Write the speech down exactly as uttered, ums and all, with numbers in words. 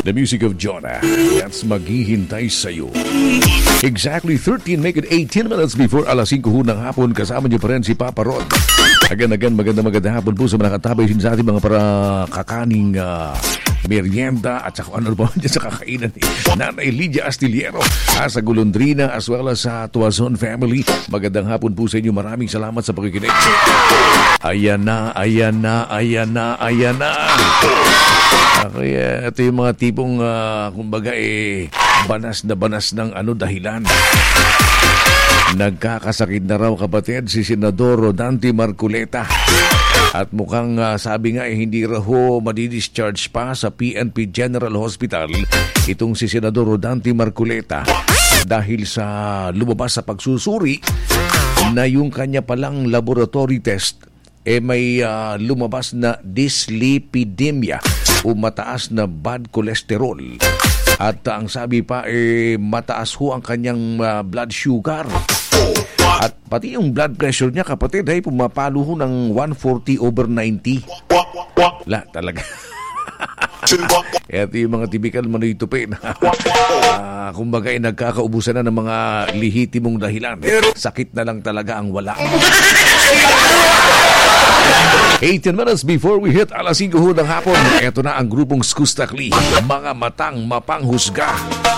The music of Jonah. That's maghihintay sa'yo. Exactly thirteen, make it eighteen minutes before alas singko ho ng hapon. Kasama niyo pa rin si Papa Rod. Again, again, maganda maganda hapon po sa mga katabay sa ating mga para kakaning uh, merienda at saka ano ba dyan sa kakainan ni Nanay Lydia Astillero uh, sa Golondrina as well as sa Tuazon family. Magandang hapon po sa inyo. Maraming salamat sa pakikinig. Ayan na, ayan na, ayan na, ayan na. Kaya ito yung mga tipong uh, kumbaga eh banas na banas ng ano dahilan. Nagkakasakit na raw kapatid si Senador Rodante Marcoleta. At mukhang uh, sabi nga eh, hindi raw madidischarge pa sa P N P General Hospital itong si Senador Rodante Marcoleta dahil sa lumabas sa pagsusuri na yung kanya palang laboratory test eh may uh, lumabas na dyslipidemia o mataas na bad cholesterol. At uh, ang sabi pa, eh, mataas ho ang kanyang uh, blood sugar. At pati yung blood pressure niya, kapatid, ay pumapalo ho ng one forty over ninety. La, talaga. Ito yung mga typical Manoy Tupi na uh, kumbaga ay nagkakaubusan na ng mga lihitimong dahilan. Sakit na lang talaga ang wala. eighteen minutes before we hit alas singko ng hapon. Ito na ang grupong Skustakli, mga matang mapanghusga.